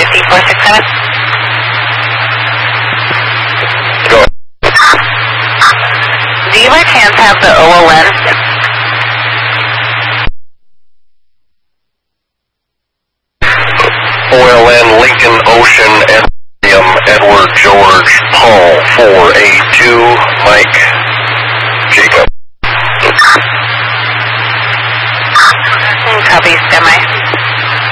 50467. Go ahead. Do you by chance have the OLN? OLN Lincoln Ocean William Edward George Paul 482